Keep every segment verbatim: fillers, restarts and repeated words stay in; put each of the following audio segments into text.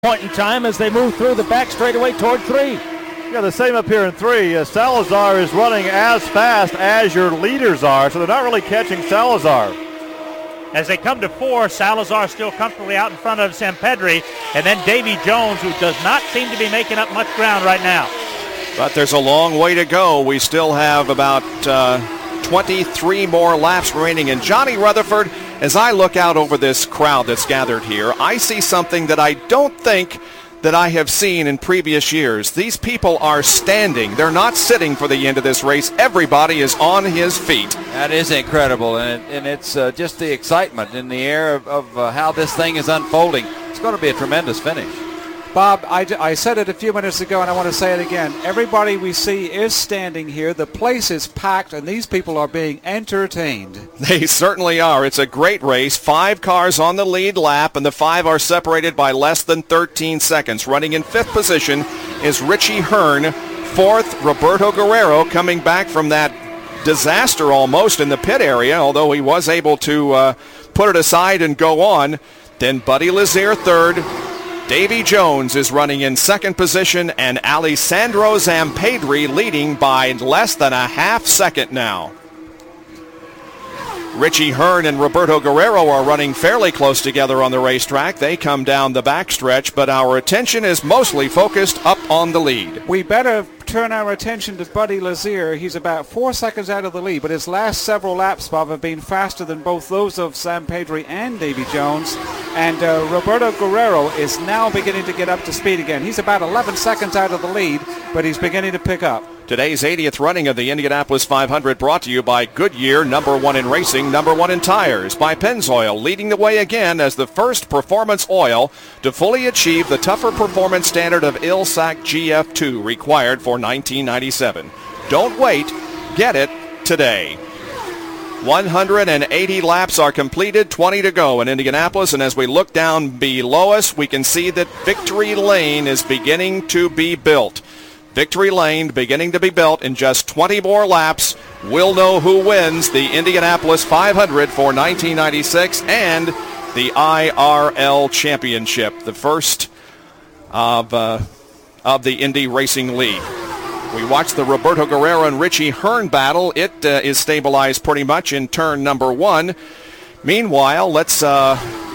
point in time as they move through the back straightaway toward three. Yeah, the same up here in three. Uh, Salazar is running as fast as your leaders are, so they're not really catching Salazar. As they come to four, Salazar still comfortably out in front of Sampedri, and then Davy Jones, who does not seem to be making up much ground right now. But there's a long way to go. We still have about uh, twenty-three more laps remaining. And Johnny Rutherford, as I look out over this crowd that's gathered here, I see something that I don't think that I have seen in previous years. These people are standing. They're not sitting for the end of this race. Everybody is on his feet. That is incredible, and, it, and it's uh, just the excitement in the air of, of uh, how this thing is unfolding. It's going to be a tremendous finish. Bob, I, I said it a few minutes ago, and I want to say it again. Everybody we see is standing here. The place is packed, and these people are being entertained. They certainly are. It's a great race. Five cars on the lead lap, and the five are separated by less than thirteen seconds. Running in fifth position is Richie Hearn. Fourth, Roberto Guerrero, coming back from that disaster almost in the pit area, although he was able to uh, put it aside and go on. Then Buddy Lazier third. Davy Jones is running in second position, and Alessandro Zampedri leading by less than a half second now. Richie Hearn and Roberto Guerrero are running fairly close together on the racetrack. They come down the backstretch, but our attention is mostly focused up on the lead. We better turn our attention to Buddy Lazier. He's about four seconds out of the lead, but his last several laps, Bob, have been faster than both those of Sampedri and Davy Jones. And uh, Roberto Guerrero is now beginning to get up to speed again. He's about eleven seconds out of the lead, but he's beginning to pick up. Today's eightieth running of the Indianapolis five hundred brought to you by Goodyear, number one in racing, number one in tires. By Pennzoil, leading the way again as the first performance oil to fully achieve the tougher performance standard of I L S A C G F two required for nineteen ninety-seven. Don't wait. Get it today. one hundred eighty laps are completed, twenty to go in Indianapolis, and as we look down below us, we can see that Victory Lane is beginning to be built. Victory Lane beginning to be built in just twenty more laps. We'll know who wins the Indianapolis five hundred for nineteen ninety-six and the I R L Championship, the first of, uh, of the Indy Racing League. We watched the Roberto Guerrero and Richie Hearn battle. It uh, is stabilized pretty much in turn number one. Meanwhile, let's uh,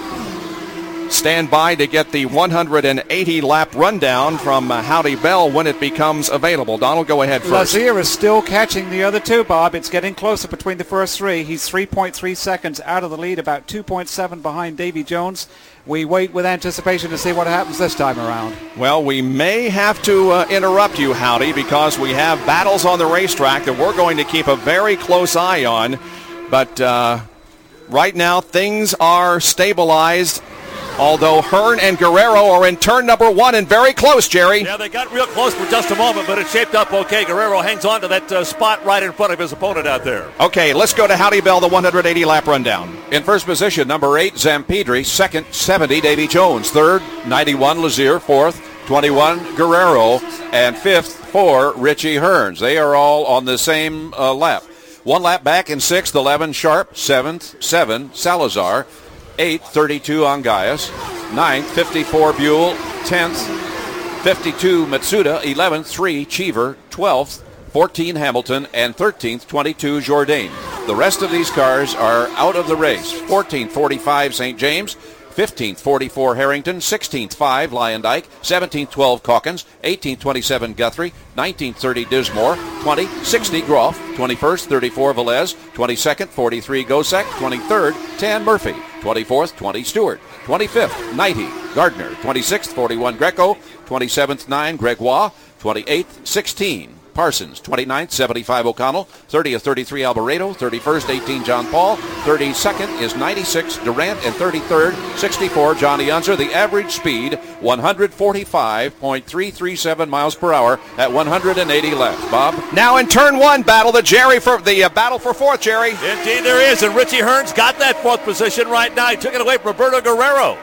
stand by to get the one hundred eighty lap rundown from uh, Howdy Bell when it becomes available. Donald, go ahead first. Lazier is still catching the other two, Bob. It's getting closer between the first three. He's three point three seconds out of the lead, about two point seven behind Davy Jones. We wait with anticipation to see what happens this time around. Well, we may have to uh, interrupt you, Howdy, because we have battles on the racetrack that we're going to keep a very close eye on. But uh, right now, things are stabilized, although Hearn and Guerrero are in turn number one and very close, Jerry. Yeah, they got real close for just a moment, but it shaped up okay. Guerrero hangs on to that uh, spot right in front of his opponent out there. Okay, let's go to Howdy Bell, the one hundred eighty lap rundown. In first position, number eight, Zampedri. Second, seventy, Davy Jones. Third, ninety-one, Lazier. Fourth, twenty-one, Guerrero. And fifth, four, Richie Hearns. They are all on the same uh, lap. One lap back in sixth, eleven, Sharp. Seventh, seven, Salazar. Eighth, thirty-two, Angayas. Ninth, fifty-four, Buell. Tenth, fifty-two, Matsuda. Eleventh, three, Cheever. Twelfth, fourteen, Hamilton. And thirteenth, twenty-two, Jourdain. The rest of these cars are out of the race. fourteenth, forty-five, Saint James. fifteenth, forty-four, Harrington. sixteenth, five, Lyondike. seventeenth, twelve, Calkins. eighteenth, twenty-seven, Guthrie. nineteenth, thirty, Dismore. twentieth, sixty, Groff. twenty-first, thirty-four, Velez. twenty-second, forty-three, Gosek. twenty-third, ten, Murphy. twenty-fourth, twenty, Stewart. twenty-fifth, ninety, Gardner. twenty-sixth, forty-one, Greco. twenty-seventh, nine, Gregoire. twenty-eighth, sixteen, Parsons. twenty-ninth, seventy-five, O'Connell. thirtieth, thirty-three, Alboreto. thirty-first, eighteen, John Paul. thirty-second is ninety-six, Durant. And thirty-third, sixty-four, Johnny Unser. The average speed, one forty-five point three three seven miles per hour at one hundred eighty laps. Bob? Now in turn one, battle the Jerry for the uh, battle for fourth, Jerry. Indeed there is, and Richie Hearns got that fourth position right now. He took it away from Roberto Guerrero.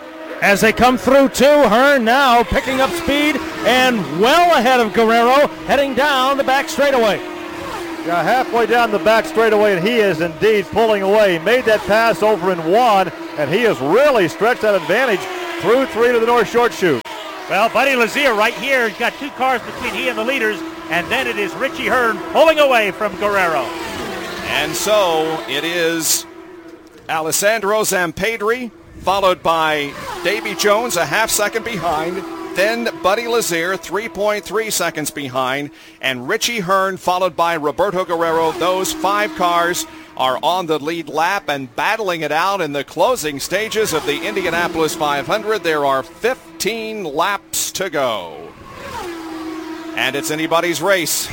As they come through two, Hearn now picking up speed and well ahead of Guerrero, heading down the back straightaway. Yeah, halfway down the back straightaway, and he is indeed pulling away. He made that pass over in one, and he has really stretched that advantage through three to the north short chute. Well, Buddy Lazier right here has got two cars between he and the leaders, and then it is Richie Hearn pulling away from Guerrero. And so it is Alessandro Zampedri, followed by Davy Jones a half second behind. Then Buddy Lazier, three point three seconds behind, and Richie Hearn followed by Roberto Guerrero. Those five cars are on the lead lap and battling it out in the closing stages of the Indianapolis five hundred. There are fifteen laps to go. And it's anybody's race.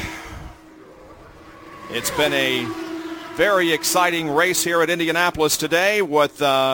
It's been a very exciting race here at Indianapolis today with uh,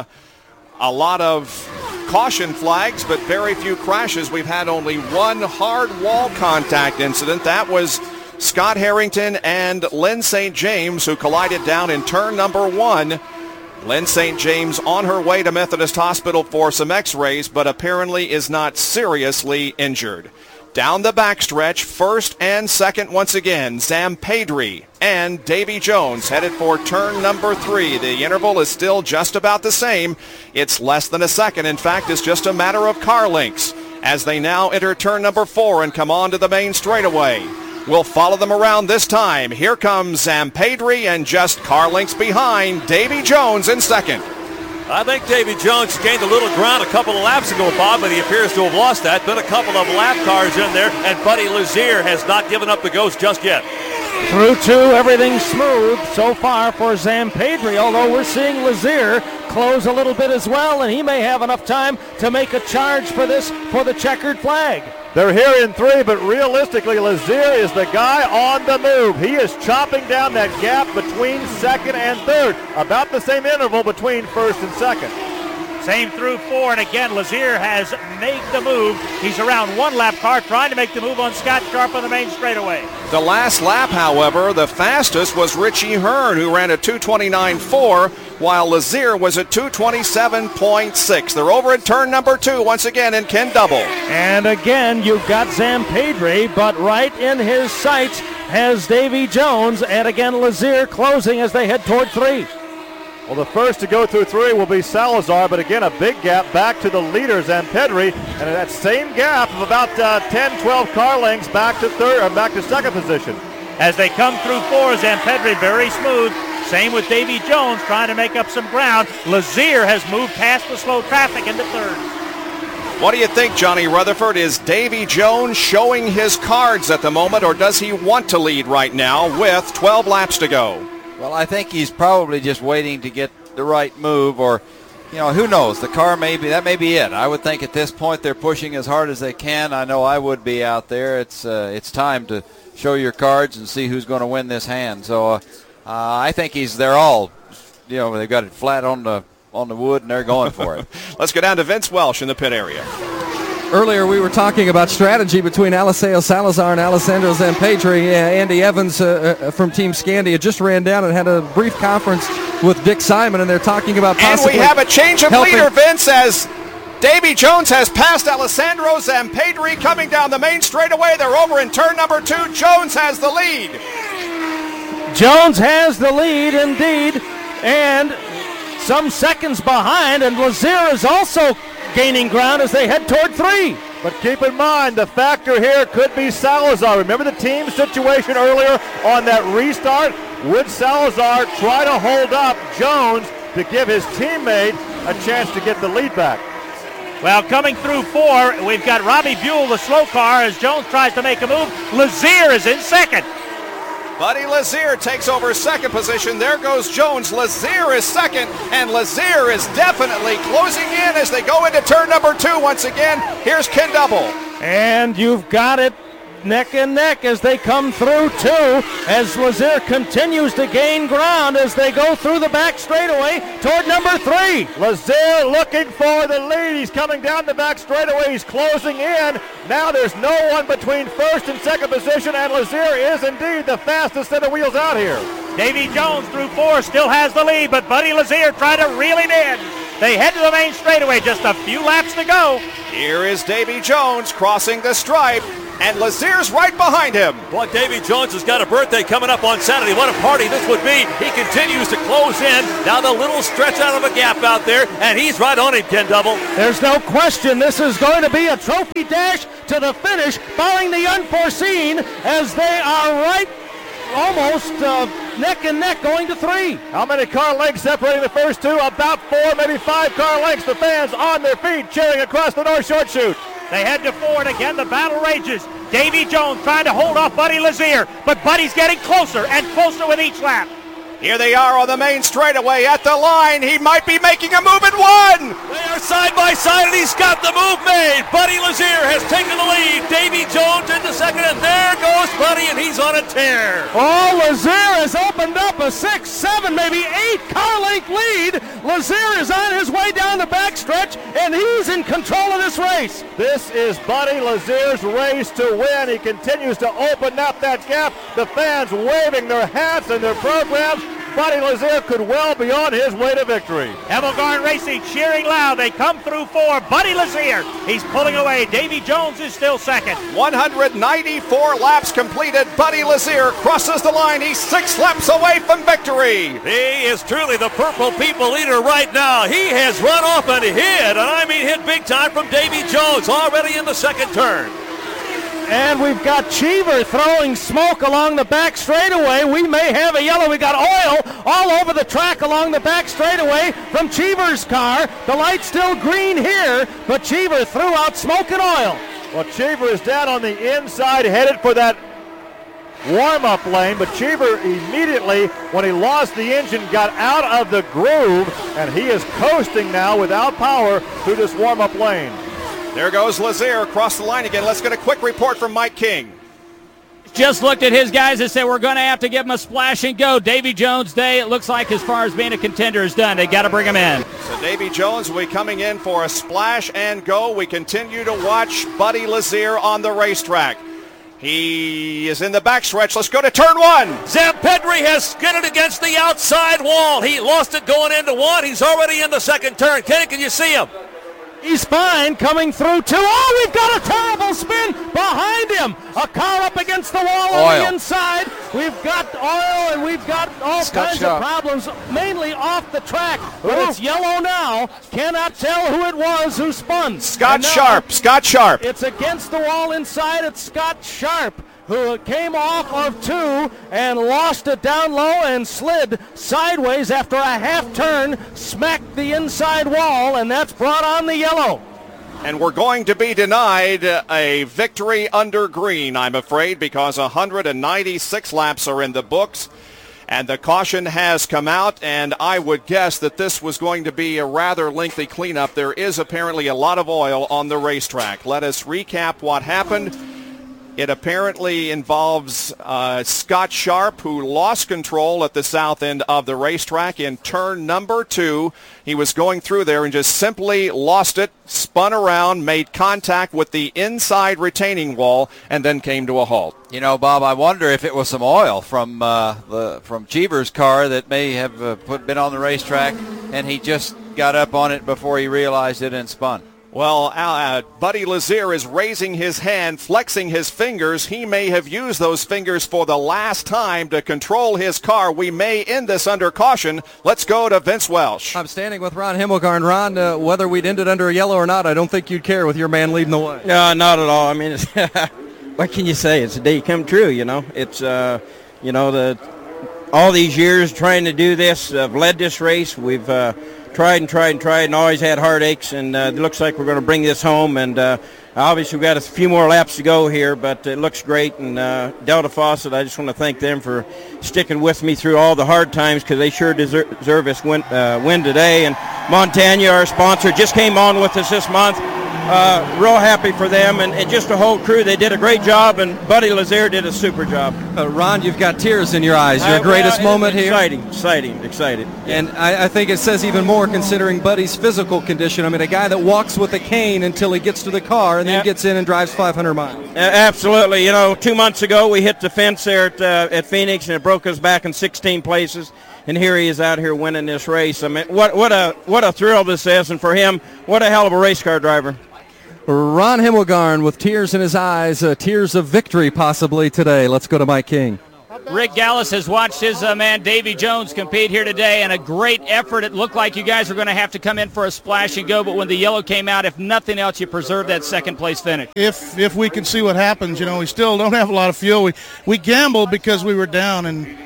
a lot of caution flags, but very few crashes. We've had only one hard wall contact incident. That was Scott Harrington and Lynn Saint James, who collided down in turn number one. Lynn Saint James on her way to Methodist Hospital for some x-rays, but apparently is not seriously injured. Down the backstretch, first and second once again, Zampedri and Davy Jones headed for turn number three. The interval is still just about the same. It's less than a second. In fact, it's just a matter of car lengths as they now enter turn number four and come on to the main straightaway. We'll follow them around this time. Here comes Zampedri and just car lengths behind, Davy Jones in second. I think Davy Jones gained a little ground a couple of laps ago, Bob, but he appears to have lost that. Been a couple of lap cars in there, and Buddy Lazier has not given up the ghost just yet. Through two, everything's smooth so far for Zampedri, although we're seeing Lazier close a little bit as well, and he may have enough time to make a charge for this for the checkered flag. They're here in three, but realistically, Lazier is the guy on the move. He is chopping down that gap between second and third. About the same interval between first and second. Same through four, and again, Lazier has made the move. He's around one lap car trying to make the move on Scott Sharp on the main straightaway. The last lap, however, the fastest was Richie Hearn, who ran at two twenty-nine point four, while Lazier was at two twenty-seven point six. They're over at turn number two once again in Ken Double. And again, you've got Zampedri, but right in his sights has Davy Jones, and again, Lazier closing as they head toward three. Well, the first to go through three will be Salazar, but again, a big gap back to the leader, Zampedri, and that same gap of about uh, ten, twelve car lengths back to third, or back to second position. As they come through four, Zampedri very smooth. Same with Davy Jones trying to make up some ground. Lazier has moved past the slow traffic into third. What do you think, Johnny Rutherford? Is Davy Jones showing his cards at the moment, or does he want to lead right now with twelve laps to go? Well, I think he's probably just waiting to get the right move, or, you know, who knows? The car may be, that may be it. I would think at this point they're pushing as hard as they can. I know I would be out there. It's uh, it's time to show your cards and see who's going to win this hand. So uh, uh, I think he's, they're all, you know, they've got it flat on the on the wood and they're going for it. Let's go down to Vince Welsh in the pit area. Earlier we were talking about strategy between Eliseo Salazar and Alessandro Zampedri. Uh, Andy Evans uh, uh, from Team Scandia just ran down and had a brief conference with Dick Simon, and they're talking about possibly And we have a change of helping. leader, Vince, as Davy Jones has passed Alessandro Zampedri coming down the main straightaway. They're over in turn number two. Jones has the lead. Jones has the lead indeed, and some seconds behind, and Lazier is also gaining ground as they head toward three. But keep in mind, the factor here could be Salazar. Remember the team situation earlier on that restart? Would Salazar try to hold up Jones to give his teammate a chance to get the lead back? Well, coming through four, we've got Robbie Buell, the slow car, as Jones tries to make a move. Lazier is in second. Buddy Lazier takes over second position. There goes Jones. Lazier is second, and Lazier is definitely closing in as they go into turn number two once again. Here's Ken Double. And you've got it neck and neck as they come through two, as Lazier continues to gain ground as they go through the back straightaway toward number three. Lazier looking for the lead. He's coming down the back straightaway. He's closing in. Now there's no one between first and second position, and Lazier is indeed the fastest set of wheels out here. Davy Jones through four still has the lead, but Buddy Lazier trying to reel him in. They head to the main straightaway. Just a few laps to go. Here is Davy Jones crossing the stripe, and Lazier's right behind him. Boy, Davy Jones has got a birthday coming up on Saturday. What a party this would be. He continues to close in down the little stretch out of a gap out there, and he's right on him, Ken Double. There's no question this is going to be a trophy dash to the finish, barring the unforeseen, as they are right almost uh, neck and neck going to three. How many car lengths separating the first two? About four, maybe five car lengths. The fans on their feet cheering across the North Short Chute. They head to Ford again. The battle rages. Davy Jones trying to hold off Buddy Lazier, but Buddy's getting closer and closer with each lap. Here they are on the main straightaway at the line. He might be making a move at one. They are side by side, and he's got the move made. Buddy Lazier has taken the lead. Davy Jones into second, and there goes Buddy, and he's on a tear. Oh, Lazier has opened up a six, seven, maybe eight car length lead. Lazier is on his way down the backstretch, and he's in control of this race. This is Buddy Lazier's race to win. He continues to open up that gap. The fans waving their hats and their programs. Buddy Lazier could well be on his way to victory. Hemmelgarn Racing cheering loud. They come through four. Buddy Lazier, he's pulling away. Davy Jones is still second. one hundred ninety-four laps completed. Buddy Lazier crosses the line. He's six laps away from victory. He is truly the Purple People leader right now. He has run off and hit, and I mean hit big time from Davy Jones, already in the second turn. And we've got Cheever throwing smoke along the back straightaway. We may have a yellow. We got oil all over the track along the back straightaway from Cheever's car. The light's still green here, but Cheever threw out smoke and oil. Well, Cheever is down on the inside, headed for that warm-up lane, but Cheever immediately, when he lost the engine, got out of the groove, and he is coasting now without power through this warm-up lane. There goes Lazier across the line again. Let's get a quick report from Mike King. Just looked at his guys and said, we're going to have to give him a splash and go. Davy Jones' day, it looks like as far as being a contender is done. They got to bring him in. So Davy Jones will be coming in for a splash and go. We continue to watch Buddy Lazier on the racetrack. He is in the backstretch. Let's go to turn one. Zampedri has skidded against the outside wall. He lost it going into one. He's already in the second turn. Kenny, can you see him? He's fine, coming through two. Oh, we've got a terrible spin behind him. A car up against the wall on the inside. We've got oil and we've got all Scott kinds Sharp. of problems, mainly off the track. But it's yellow now. Cannot tell who it was who spun. Scott And now Sharp. Scott Sharp. It's against the wall inside. It's Scott Sharp, who came off of two and lost it down low and slid sideways after a half turn, smacked the inside wall, and that's brought on the yellow. And we're going to be denied a victory under green, I'm afraid, because one hundred ninety-six laps are in the books. And the caution has come out, and I would guess that this was going to be a rather lengthy cleanup. There is apparently a lot of oil on the racetrack. Let us recap what happened. It apparently involves uh, Scott Sharp, who lost control at the south end of the racetrack in turn number two. He was going through there and just simply lost it, spun around, made contact with the inside retaining wall, and then came to a halt. You know, Bob, I wonder if it was some oil from uh, the from Cheever's car that may have uh, put, been on the racetrack, and he just got up on it before he realized it and spun. Well, uh, Buddy Lazier is raising his hand, flexing his fingers. He may have used those fingers for the last time to control his car. We may end this under caution. Let's go to Vince Welsh. I'm standing with Ron Himmelgarn. Ron, uh, whether we'd ended under a yellow or not, I don't think you'd care with your man leading the way. No, not at all. I mean, it's what can you say? It's a day come true, you know. It's, uh, you know, the all these years trying to do this, I've led this race. We've uh, tried and tried and tried and always had heartaches, and uh, it looks like we're going to bring this home. And uh, obviously we've got a few more laps to go here, but it looks great. And uh, Delta Faucet, I just want to thank them for sticking with me through all the hard times, because they sure deserve, deserve this win, uh, win today. And Montana, our sponsor, just came on with us this month. Uh, real happy for them, and, and just the whole crew. They did a great job, and Buddy Lazier did a super job. Uh, Ron, you've got tears in your eyes. Your Uh, greatest well, moment here. Exciting, exciting, excited. And I, I think it says even more considering Buddy's physical condition. I mean, a guy that walks with a cane until he gets to the car and then Yeah. gets in and drives five hundred miles. Uh, absolutely. You know, two months ago we hit the fence there at, uh, at Phoenix, and it broke us back in sixteen places. and here he is out here winning this race. I mean, what what a what a thrill this is, and for him, what a hell of a race car driver. Ron Himmelgarn with tears in his eyes, uh, tears of victory possibly today. Let's go to Mike King. Rick Gallis has watched his uh, man Davy Jones compete here today, and a great effort. It looked like you guys were going to have to come in for a splash and go, but when the yellow came out, if nothing else, you preserved that second place finish. If if we can see what happens, you know, we still don't have a lot of fuel. We we gambled because we were down, and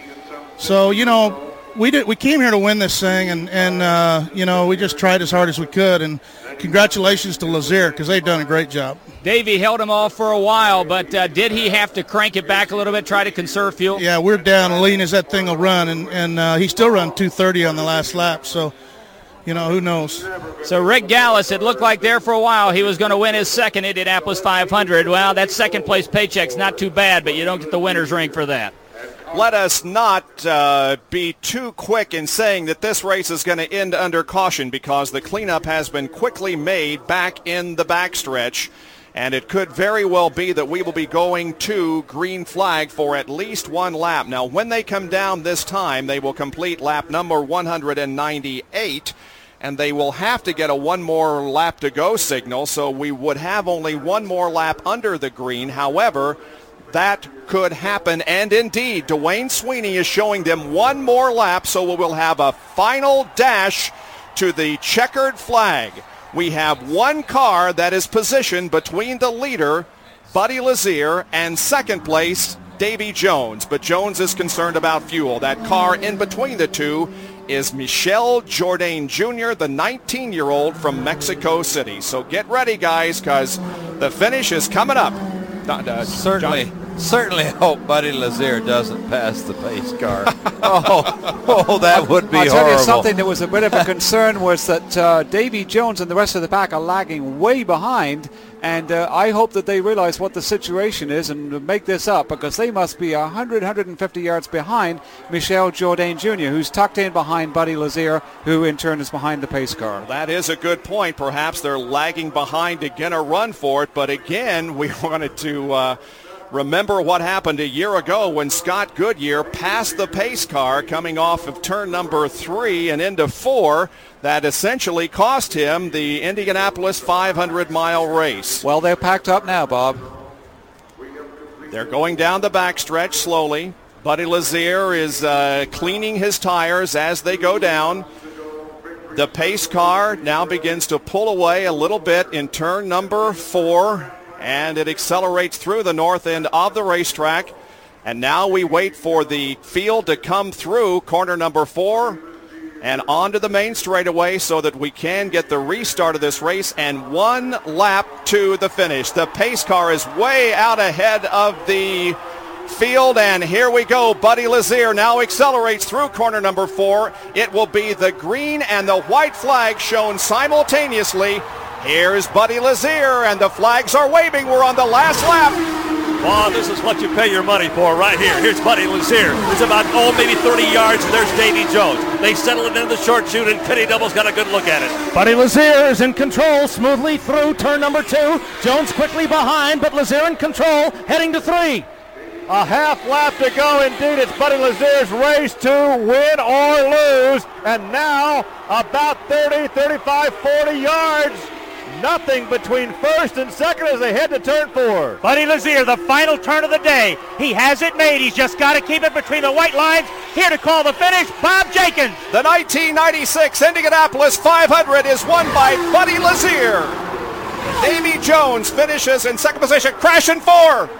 so you know we did. We came here to win this thing, and and uh, you know we just tried as hard as we could. And congratulations to Lazier because they've done a great job. Davey held him off for a while, but uh, did he have to crank it back a little bit, try to conserve fuel? Yeah, we're down lean as that thing will run, and, and uh, he still run two thirty on the last lap, so, you know, who knows. So Rick Gallis, it looked like there for a while he was going to win his second Indianapolis five hundred. Well, that second-place paycheck's not too bad, but you don't get the winner's ring for that. Let us not uh, be too quick in saying that this race is going to end under caution because the cleanup has been quickly made back in the backstretch. And it could very well be that we will be going to green flag for at least one lap. Now, when they come down this time, they will complete lap number one hundred ninety-eight, and they will have to get a one more lap to go signal, so we would have only one more lap under the green. However, that could happen, and indeed, Dwayne Sweeney is showing them one more lap, so we will have a final dash to the checkered flag. We have one car that is positioned between the leader, Buddy Lazier, and second place, Davy Jones. But Jones is concerned about fuel. That car in between the two is Michel Jourdain Junior, the nineteen-year-old from Mexico City. So get ready, guys, because the finish is coming up. Uh, certainly, Johnny. certainly hope Buddy Lazier doesn't pass the pace car. oh, oh, that would be I'll horrible. tell you something that was a bit of a concern was that uh, Davy Jones and the rest of the pack are lagging way behind, and uh, I hope that they realize what the situation is and make this up, because they must be one hundred, one hundred fifty yards behind Michel Jourdain Junior, who's tucked in behind Buddy Lazier, who in turn is behind the pace car. That is a good point. Perhaps they're lagging behind to get a run for it, but again, we wanted to uh, remember what happened a year ago when Scott Goodyear passed the pace car coming off of turn number three and into four. That essentially cost him the Indianapolis five hundred mile race. Well, they're packed up now, Bob. They're going down the backstretch slowly. Buddy Lazier is uh, cleaning his tires as they go down. The pace car now begins to pull away a little bit in turn number four, and it accelerates through the north end of the racetrack. And now we wait for the field to come through corner number four and onto the main straightaway so that we can get the restart of this race and one lap to the finish. The pace car is way out ahead of the field, and here we go. Buddy Lazier now accelerates through corner number four. It will be the green and the white flag shown simultaneously. Here's Buddy Lazier, and the flags are waving. We're on the last lap. Wow, this is what you pay your money for right here. Here's Buddy Lazier. It's about, oh, maybe thirty yards, and there's Davy Jones. They settle it into the short chute, and Kenny Double's got a good look at it. Buddy Lazier is in control, smoothly through turn number two. Jones quickly behind, but Lazier in control, heading to three. A half lap to go indeed. It's Buddy Lazier's race to win or lose. And now about thirty, thirty-five, forty yards. Nothing between first and second as they head to turn four. Buddy Lazier, the final turn of the day. He has it made. He's just got to keep it between the white lines. Here to call the finish, Bob Jenkins. The nineteen ninety-six Indianapolis five hundred is won by Buddy Lazier. Davy Jones finishes in second position. Crash in four.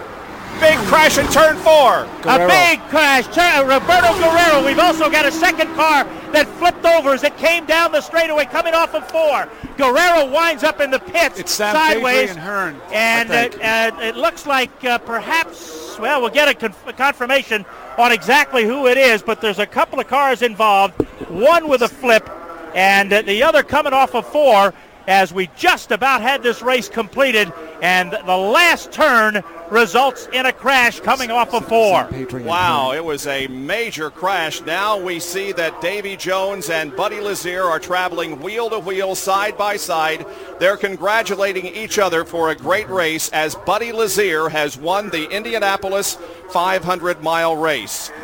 Big crash in turn four. Guerrero. A big crash. Tur- Roberto Guerrero. We've also got a second car that flipped over as it came down the straightaway coming off of four. Guerrero winds up in the pits it's Sam sideways. And Hearn, and uh, uh, it looks like uh, perhaps, well, we'll get a, conf- a confirmation on exactly who it is, but there's a couple of cars involved, one with a flip, and uh, the other coming off of four, as we just about had this race completed, and the last turn results in a crash coming off of four. Wow, it was a major crash. Now we see that Davy Jones and Buddy Lazier are traveling wheel to wheel, side by side. They're congratulating each other for a great race as Buddy Lazier has won the Indianapolis five hundred mile race.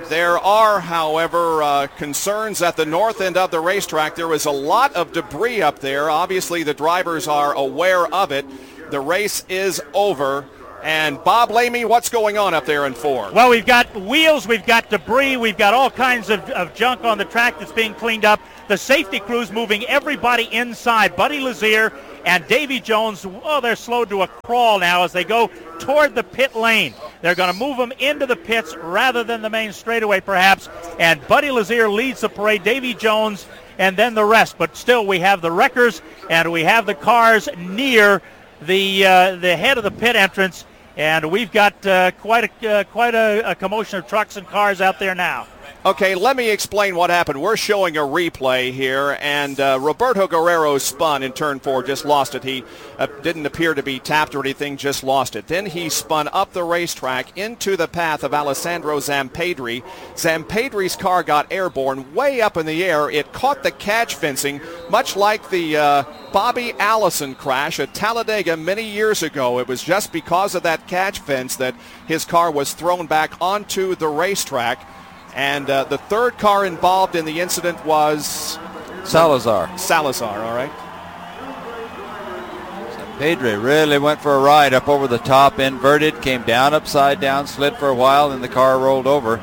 There are, however, uh, concerns at the north end of the racetrack. There is a lot of debris up there. Obviously, the drivers are aware of it. The race is over. And Bob Lamy, what's going on up there in four? Well, we've got wheels, we've got debris, we've got all kinds of, of junk on the track that's being cleaned up. The safety crew's moving everybody inside. Buddy Lazier and Davy Jones, oh, they're slowed to a crawl now as they go toward the pit lane. They're going to move them into the pits rather than the main straightaway, perhaps. And Buddy Lazier leads the parade, Davy Jones, and then the rest. But still, we have the wreckers and we have the cars near the uh, the head of the pit entrance. And we've got uh, quite a uh, quite a, a commotion of trucks and cars out there now. Okay, let me explain what happened. We're showing a replay here, and uh, Roberto Guerrero spun in turn four, just lost it. He uh, didn't appear to be tapped or anything, just lost it. Then he spun up the racetrack into the path of Alessandro Zampedri. Zampedri's car got airborne way up in the air. It caught the catch fencing, much like the uh, Bobby Allison crash at Talladega many years ago. It was just because of that catch fence that his car was thrown back onto the racetrack. And uh, the third car involved in the incident was Salazar. Salazar, all right. Pedri really went for a ride up over the top, inverted, came down upside down, slid for a while, and the car rolled over.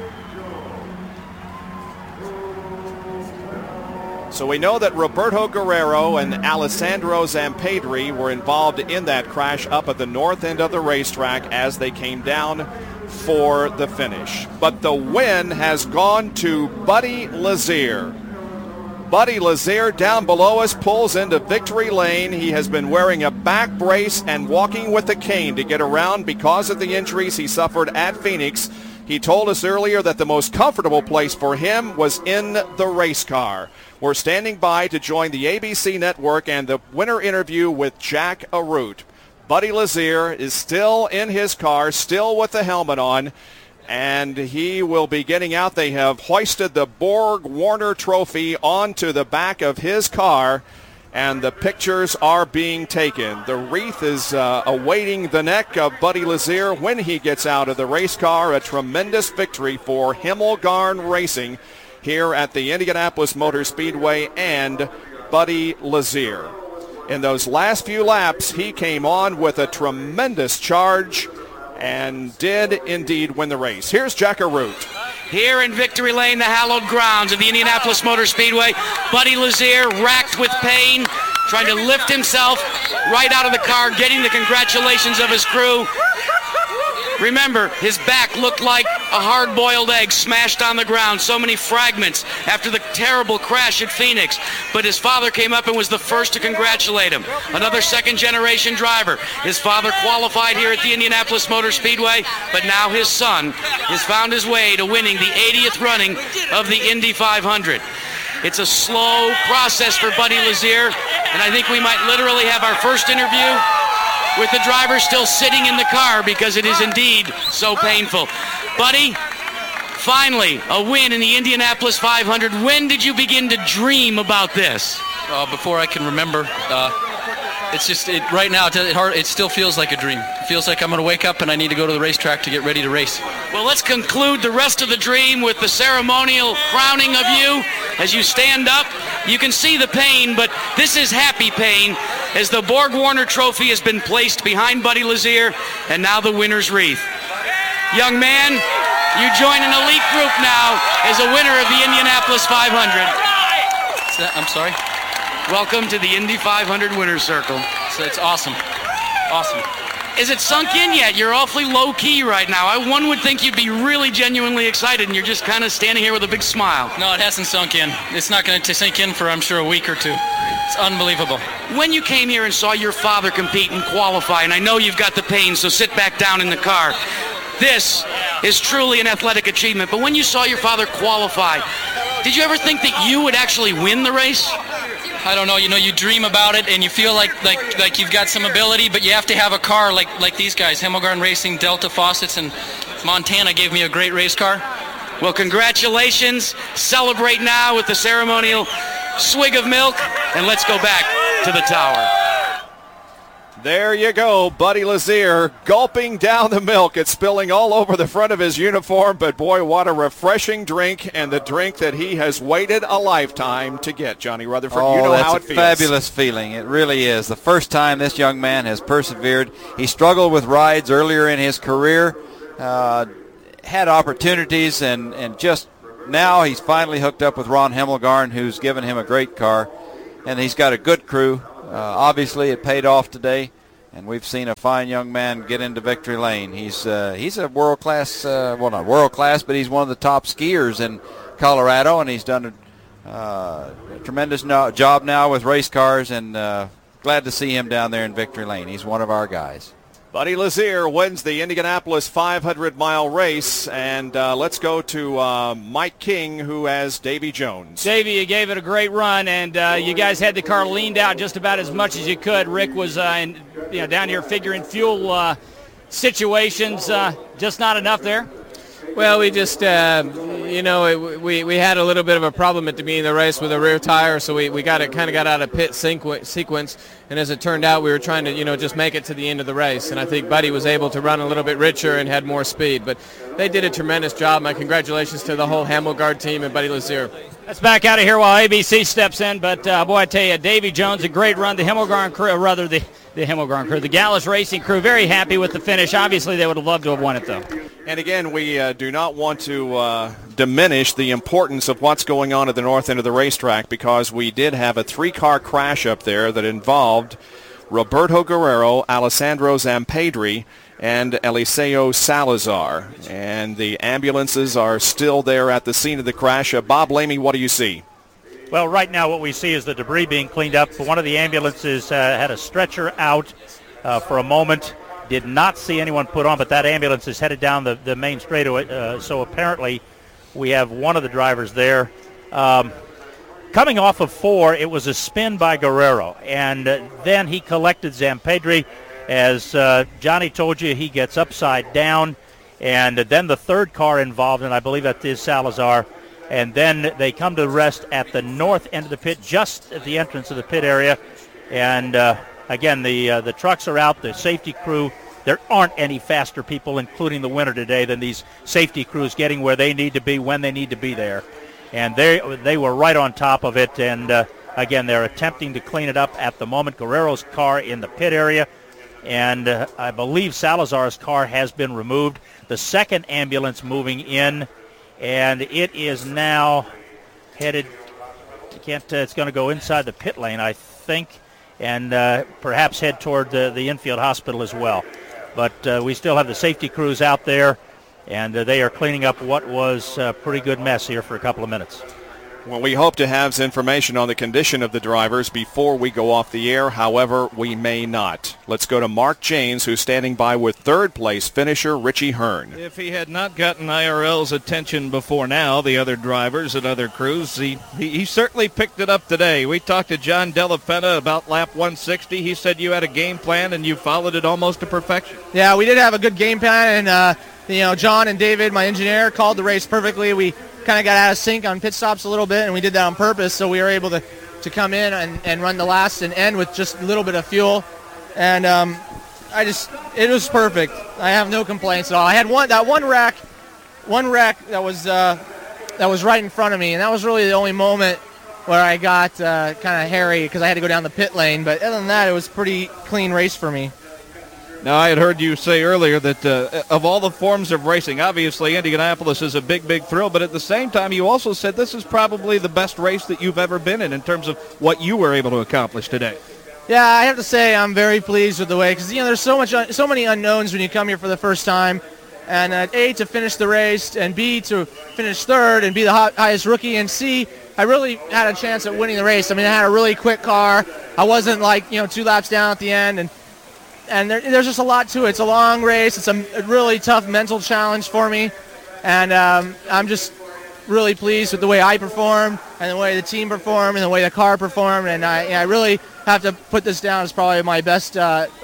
So we know that Roberto Guerrero and Alessandro Zampedri were involved in that crash up at the north end of the racetrack as they came down for the finish. But the win has gone to Buddy Lazier. Buddy Lazier down below us pulls into victory lane. He has been wearing a back brace and walking with a cane to get around because of the injuries he suffered at Phoenix. He told us earlier that the most comfortable place for him was in the race car. We're standing by to join the A B C network and the winner interview with Jack Arute. Buddy Lazier is still in his car, still with the helmet on, and he will be getting out. They have hoisted the Borg Warner Trophy onto the back of his car, and the pictures are being taken. The wreath is uh, awaiting the neck of Buddy Lazier when he gets out of the race car. A tremendous victory for Himmelgarn Racing here at the Indianapolis Motor Speedway and Buddy Lazier. In those last few laps, he came on with a tremendous charge and did indeed win the race. Here's Jack Arute. Here in Victory Lane, the hallowed grounds of the Indianapolis Motor Speedway, Buddy Lazier, racked with pain, trying to lift himself right out of the car, getting the congratulations of his crew. Remember, his back looked like a hard-boiled egg smashed on the ground. So many fragments after the terrible crash at Phoenix. But his father came up and was the first to congratulate him. Another second-generation driver. His father qualified here at the Indianapolis Motor Speedway, but now his son has found his way to winning the eightieth running of the Indy five hundred. It's a slow process for Buddy Lazier, and I think we might literally have our first interview with the driver still sitting in the car because it is indeed so painful. Buddy, finally, a win in the Indianapolis five hundred. When did you begin to dream about this? Uh, before I can remember. Uh, it's just, it, right now, it, it, hard, it still feels like a dream. It feels like I'm going to wake up and I need to go to the racetrack to get ready to race. Well, let's conclude the rest of the dream with the ceremonial crowning of you. As you stand up, you can see the pain, but this is happy pain as the Borg Warner Trophy has been placed behind Buddy Lazier, and now the winner's wreath. Young man, you join an elite group now as a winner of the Indianapolis five hundred. I'm sorry? Welcome to the Indy five hundred winner's circle. So it's awesome. Awesome. Is it sunk in yet? You're awfully low-key right now. I, one would think you'd be really genuinely excited, and you're just kind of standing here with a big smile. No, it hasn't sunk in. It's not going to sink in for, I'm sure, a week or two. It's unbelievable. When you came here and saw your father compete and qualify, and I know you've got the pain, so sit back down in the car. This is truly an athletic achievement. But when you saw your father qualify, did you ever think that you would actually win the race? I don't know. You know, you dream about it, and you feel like like like you've got some ability, but you have to have a car like like these guys, Himmelgarn Racing, Delta Faucets, and Montana gave me a great race car. Well, congratulations. Celebrate now with the ceremonial swig of milk, and let's go back to the tower. There you go, Buddy Lazier gulping down the milk. It's spilling all over the front of his uniform, but boy, what a refreshing drink, and the drink that he has waited a lifetime to get, Johnny Rutherford. Oh, you know that's how a it feels. Fabulous feeling. It really is. The first time this young man has persevered. He struggled with rides earlier in his career, uh, had opportunities, and, and just now he's finally hooked up with Ron Hemmelgarn, who's given him a great car, and he's got a good crew. Uh, obviously, it paid off today, and we've seen a fine young man get into victory lane. He's uh, he's a world-class, uh, well, not world-class, but he's one of the top skiers in Colorado, and he's done a, uh, a tremendous no- job now with race cars, and uh, glad to see him down there in victory lane. He's one of our guys. Buddy Lazier wins the Indianapolis five hundred mile race, and uh, let's go to uh, Mike King, who has Davy Jones. Davy, you gave it a great run, and uh, you guys had the car leaned out just about as much as you could. Rick was uh, in, you know, down here figuring fuel uh, situations, uh, just not enough there. Well, we just, uh, you know, it, we we had a little bit of a problem at the beginning of the race with a rear tire, so we, we got it kind of got out of pit sequ- sequence, and as it turned out, we were trying to, you know, just make it to the end of the race, and I think Buddy was able to run a little bit richer and had more speed, but they did a tremendous job. My congratulations to the whole Hemmelgarn team and Buddy Lazier. Let's back out of here while A B C steps in, but uh, boy, I tell you, Davy Jones, a great run. The Hemmelgarn crew, or rather the, the Hemmelgarn crew, the Gallus Racing crew, very happy with the finish. Obviously, they would have loved to have won it, though. And again, we uh, do not want to uh, diminish the importance of what's going on at the north end of the racetrack, because we did have a three-car crash up there that involved Roberto Guerrero, Alessandro Zampedri, and Eliseo Salazar. And the ambulances are still there at the scene of the crash. Uh, Bob Lamey, what do you see? Well, right now what we see is the debris being cleaned up. One of the ambulances uh, had a stretcher out uh, for a moment. Did not see anyone put on, but that ambulance is headed down the, the main straightaway. Uh, so apparently we have one of the drivers there. Um, coming off of four, it was a spin by Guerrero, and uh, then he collected Zampedri. As uh, Johnny told you, he gets upside down, and then the third car involved, and I believe that is Salazar, and then they come to rest at the north end of the pit, just at the entrance of the pit area, and uh, again, the uh, the trucks are out, the safety crew. There aren't any faster people, including the winner today, than these safety crews getting where they need to be when they need to be there, and they they were right on top of it, and uh, again, they're attempting to clean it up at the moment. Guerrero's car in the pit area. And uh, I believe Salazar's car has been removed. The second ambulance moving in, and it is now headed, I can't, uh, it's going to go inside the pit lane, I think, and uh, perhaps head toward the, the infield hospital as well. But uh, we still have the safety crews out there, and uh, they are cleaning up what was a pretty good mess here for a couple of minutes. Well, we hope to have information on the condition of the drivers before we go off the air. However, we may not. Let's go to Mark Janes, who's standing by with third-place finisher Richie Hearn. If he had not gotten I R L's attention before now, the other drivers and other crews, he, he, he certainly picked it up today. We talked to John Della Penna about lap one sixty. He said you had a game plan and you followed it almost to perfection. Yeah, we did have a good game plan, and uh, you know, John and David, my engineer, called the race perfectly. We kind of got out of sync on pit stops a little bit, and we did that on purpose, so we were able to, to come in and, and run the last and end with just a little bit of fuel. And um, I just, it was perfect. I have no complaints at all. I had one that one wreck, one wreck that was uh, that was right in front of me, and that was really the only moment where I got uh, kind of hairy because I had to go down the pit lane. But other than that, it was a pretty clean race for me. Now, I had heard you say earlier that uh, of all the forms of racing, obviously Indianapolis is a big, big thrill, but at the same time, you also said this is probably the best race that you've ever been in in terms of what you were able to accomplish today. Yeah, I have to say I'm very pleased with the way, because, you know, there's so much, so many unknowns when you come here for the first time, and uh, A, to finish the race, and B, to finish third and be the hot, highest rookie, and C, I really had a chance at winning the race. I mean, I had a really quick car. I wasn't, like, you know, two laps down at the end, and And there, there's just a lot to it. It's a long race. It's a, a really tough mental challenge for me. And um, I'm just really pleased with the way I performed and the way the team performed and the way the car performed. And I, I really have to put this down as probably my best uh,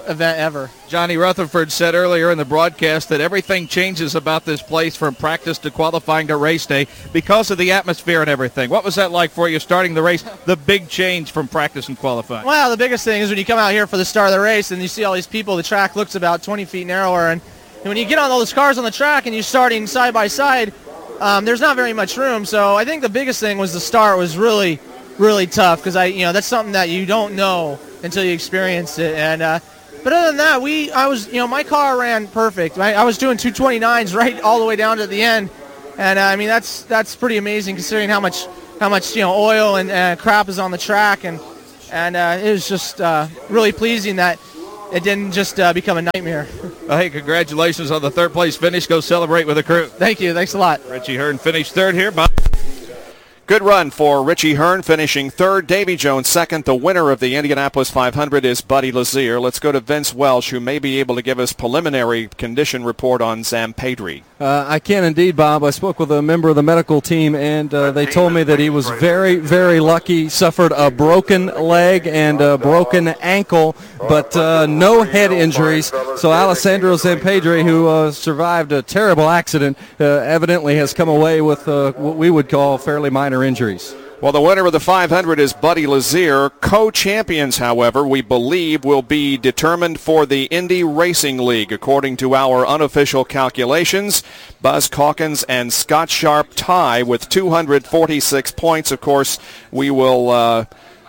event ever. Johnny Rutherford said earlier in the broadcast that everything changes about this place from practice to qualifying to race day because of the atmosphere and everything. What was that like for you starting the race, the big change from practice and qualifying? Well, the biggest thing is when you come out here for the start of the race and you see all these people, the track looks about twenty feet narrower, and, and when you get on all those cars on the track and you're starting side by side, um, there's not very much room. So I think the biggest thing was the start was really, really tough because I, you know, that's something that you don't know until you experience it. And uh, but other than that, we, I was, you know, my car ran perfect. I, I was doing two twenty-nines right all the way down to the end, and uh, I mean that's that's pretty amazing considering how much how much you know oil and uh, crap is on the track, and and uh, it was just uh, really pleasing that it didn't just uh, become a nightmare. Well, hey, congratulations on the third place finish. Go celebrate with the crew. Thank you. Thanks a lot. Richie Hearn finished third here. Bob. Good run for Richie Hearn, finishing third. Davy Jones second. The winner of the Indianapolis five hundred is Buddy Lazier. Let's go to Vince Welsh, who may be able to give us preliminary condition report on Zampedri. Uh, I can indeed, Bob. I spoke with a member of the medical team, and uh, they told me that he was very, very lucky. Suffered a broken leg and a broken ankle, but uh, no head injuries. So Alessandro Zampedri, who uh, survived a terrible accident, uh, evidently has come away with uh, what we would call fairly minor injuries. Well, the winner of the five hundred is Buddy Lazier. Co-champions, however, we believe will be determined for the Indy Racing League. According to our unofficial calculations, Buzz Calkins and Scott Sharp tie with two hundred forty-six points. Of course, we will uh,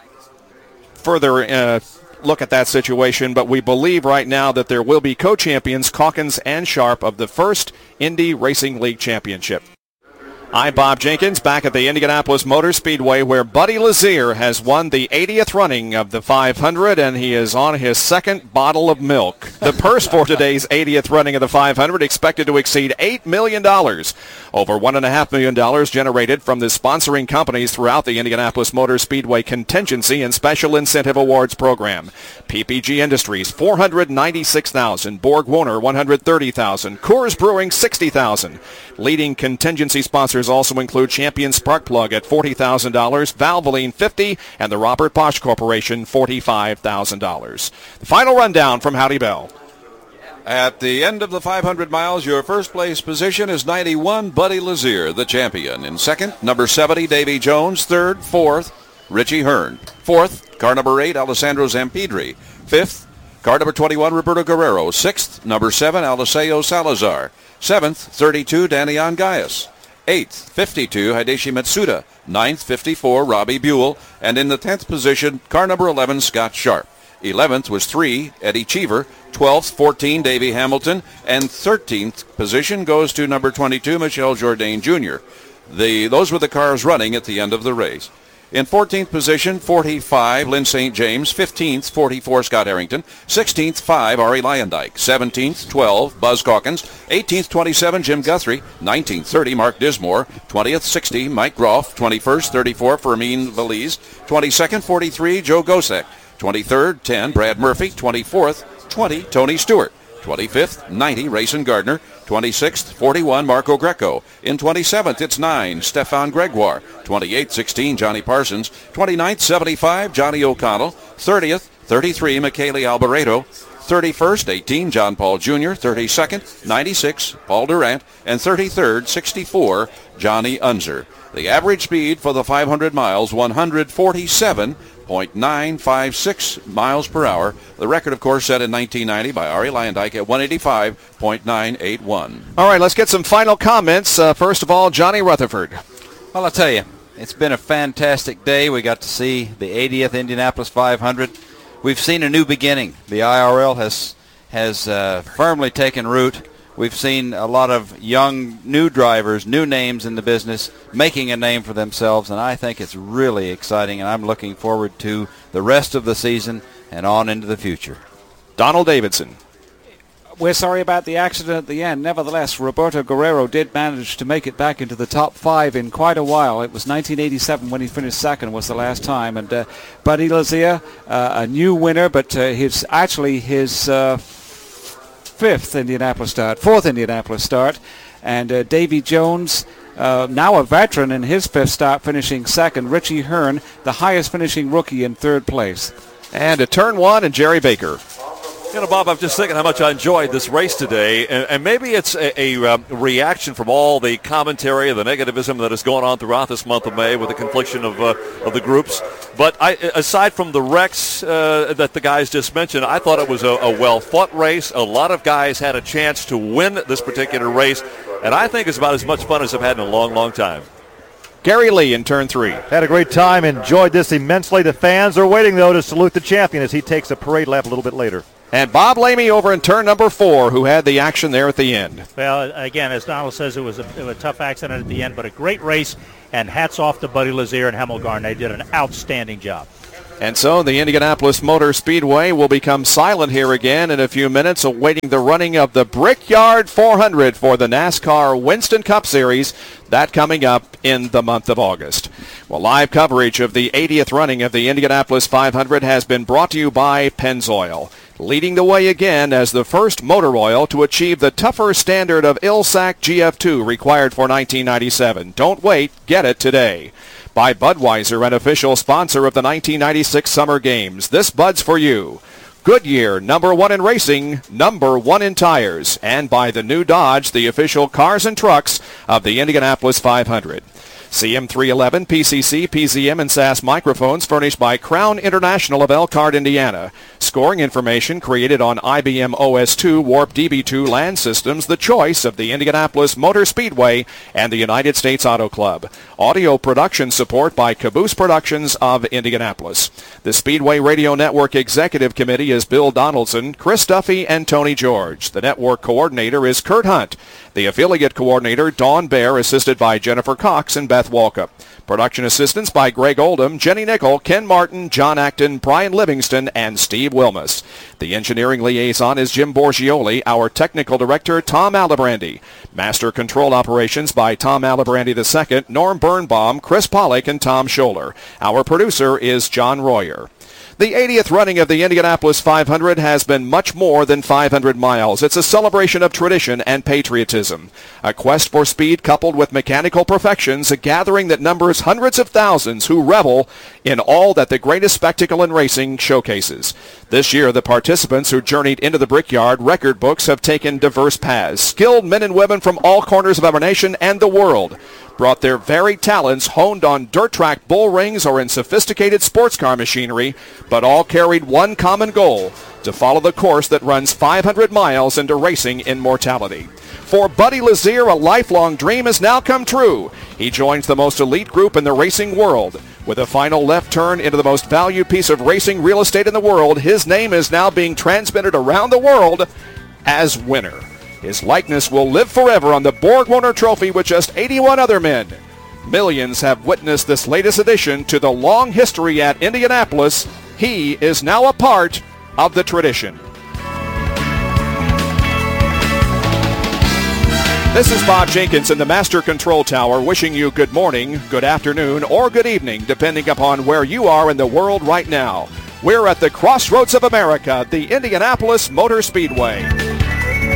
further uh, look at that situation, but we believe right now that there will be co-champions, Calkins and Sharp, of the first Indy Racing League Championship. I'm Bob Jenkins, back at the Indianapolis Motor Speedway, where Buddy Lazier has won the eightieth running of the five hundred, and he is on his second bottle of milk. The purse for today's eightieth running of the five hundred expected to exceed eight million dollars. Over one point five million dollars generated from the sponsoring companies throughout the Indianapolis Motor Speedway Contingency and Special Incentive Awards program. P P G Industries, four hundred ninety-six thousand dollars. Borg Warner, one hundred thirty thousand dollars. Coors Brewing, sixty thousand dollars. Leading contingency sponsors also include Champion Spark Plug at forty thousand dollars, Valvoline fifty thousand dollars, and the Robert Bosch Corporation forty-five thousand dollars. The final rundown from Howdy Bell. At the end of the five hundred miles, your first place position is ninety-one, Buddy Lazier, the champion. In second, number seventy, Davy Jones. Third, fourth, Richie Hearn. Fourth, car number eight, Alessandro Zampedri. Fifth, car number twenty-one, Roberto Guerrero. Sixth, number seven, Eliseo Salazar. Seventh, thirty-two, Daniel Gaius. Eighth, fifty-two, Hideshi Matsuda. Ninth, fifty-four, Robbie Buell. And in the tenth position, car number eleven, Scott Sharp. Eleventh was three, Eddie Cheever. Twelfth, fourteen, Davey Hamilton. And thirteenth position goes to number twenty-two, Michel Jourdain Junior The, those were the cars running at the end of the race. In fourteenth position, forty-five, Lynn Saint James. fifteenth, forty-four, Scott Harrington. sixteenth, five, Ari Lyondike. seventeenth, twelve, Buzz Calkins. eighteenth, twenty-seven, Jim Guthrie. nineteenth, thirty, Mark Dismore. twentieth, sixty, Mike Groff. twenty-first, thirty-four, Fermin Valiz. twenty-second, forty-three, Joe Gosek. twenty-third, ten, Brad Murphy. twenty-fourth, twenty, Tony Stewart. twenty-fifth, ninety, Rayson Gardner. twenty-sixth, forty-one, Marco Greco. In twenty-seventh, it's nine, Stefan Gregoire. twenty-eighth, sixteen, Johnny Parsons. twenty-ninth, seventy-five, Johnny O'Connell. thirtieth, thirty-three, Michele Alboreto. thirty-first, eighteen, John Paul Junior thirty-second, ninety-six, Paul Durant. And thirty-third, sixty-four, Johnny Unser. The average speed for the five hundred miles, one forty-seven point nine five six miles per hour. The record, of course, set in nineteen ninety by Ari Lyondike at one eighty-five point nine eight one. All right, let's get some final comments. Uh, first of all, Johnny Rutherford. Well, I'll tell you, it's been a fantastic day. We got to see the eightieth Indianapolis five hundred. We've seen a new beginning. The I R L has has uh, firmly taken root. We've seen a lot of young, new drivers, new names in the business making a name for themselves, and I think it's really exciting, and I'm looking forward to the rest of the season and on into the future. Donald Davidson. We're sorry about the accident at the end. Nevertheless, Roberto Guerrero did manage to make it back into the top five in quite a while. It was nineteen eighty-seven when he finished second was the last time. And uh, Buddy Lazier, uh, a new winner, but uh, his actually his uh, fifth Indianapolis start, fourth Indianapolis start. And uh, Davy Jones, uh, now a veteran in his fifth start, finishing second. Richie Hearn, the highest finishing rookie, in third place. And a turn one, and Jerry Baker. You know, Bob, I'm just thinking how much I enjoyed this race today, and, and maybe it's a, a um, reaction from all the commentary and the negativism that is going on throughout this month of May with the confliction of uh, of the groups. But I, aside from the wrecks uh, that the guys just mentioned, I thought it was a, a well-fought race. A lot of guys had a chance to win this particular race, and I think it's about as much fun as I've had in a long, long time. Gary Lee in turn three. Had a great time, enjoyed this immensely. The fans are waiting, though, to salute the champion as he takes a parade lap a little bit later. And Bob Lamey over in turn number four, who had the action there at the end. Well, again, as Donald says, it was, a, it was a tough accident at the end, but a great race, and hats off to Buddy Lazier and Hemmelgarn. They did an outstanding job. And so the Indianapolis Motor Speedway will become silent here again in a few minutes, awaiting the running of the Brickyard four hundred for the NASCAR Winston Cup Series. That coming up in the month of August. Well, live coverage of the eightieth running of the Indianapolis five hundred has been brought to you by Pennzoil, leading the way again as the first motor oil to achieve the tougher standard of I L S A C G F two required for nineteen ninety-seven. Don't wait, get it today. By Budweiser, an official sponsor of the nineteen ninety-six Summer Games. This Bud's for you. Goodyear, number one in racing, number one in tires. And by the new Dodge, the official cars and trucks of the Indianapolis five hundred. C M three eleven, P C C, P Z M, and S A S microphones furnished by Crown International of Elkhart, Indiana. Scoring information created on I B M O S two Warp D B two land systems, the choice of the Indianapolis Motor Speedway and the United States Auto Club. Audio production support by Caboose Productions of Indianapolis. The Speedway Radio Network Executive Committee is Bill Donaldson, Chris Duffy, and Tony George. The network coordinator is Kurt Hunt. The affiliate coordinator, Dawn Bear, assisted by Jennifer Cox and Beth Walkup. Production assistance by Greg Oldham, Jenny Nickel, Ken Martin, John Acton, Brian Livingston, and Steve Wilmus. The engineering liaison is Jim Borgioli. Our technical director, Tom Alibrandi. Master control operations by Tom Alibrandi the second, Norm Birnbaum, Chris Pollock, and Tom Scholler. Our producer is John Royer. The eightieth running of the Indianapolis five hundred has been much more than five hundred miles. It's a celebration of tradition and patriotism. A quest for speed coupled with mechanical perfections, a gathering that numbers hundreds of thousands who revel in all that the greatest spectacle in racing showcases. This year, the participants who journeyed into the Brickyard record books have taken diverse paths. Skilled men and women from all corners of our nation and the world brought their varied talents honed on dirt track bull rings or in sophisticated sports car machinery, but all carried one common goal: to follow the course that runs five hundred miles into racing immortality. For Buddy Lazier, a lifelong dream has now come true. He joins the most elite group in the racing world. With a final left turn into the most valued piece of racing real estate in the world, his name is now being transmitted around the world as winner. His likeness will live forever on the Borg-Warner Trophy with just eighty-one other men. Millions have witnessed this latest addition to the long history at Indianapolis. He is now a part of the tradition. This is Bob Jenkins in the Master Control Tower wishing you good morning, good afternoon, or good evening, depending upon where you are in the world right now. We're at the Crossroads of America, the Indianapolis Motor Speedway.